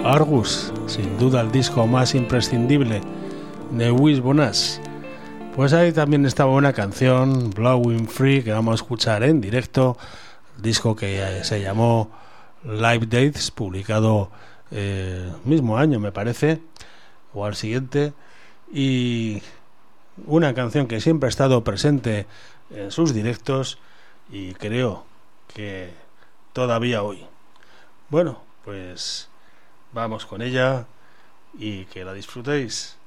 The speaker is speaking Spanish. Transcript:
Argus, sin duda el disco más imprescindible de Louis Bonnas. Pues ahí también estaba una canción, Blowing Free, que vamos a escuchar en directo, disco que se llamó Live Dates, publicado mismo año me parece, o al siguiente, y una canción que siempre ha estado presente en sus directos y creo que todavía hoy. Bueno, pues vamos con ella y que la disfrutéis.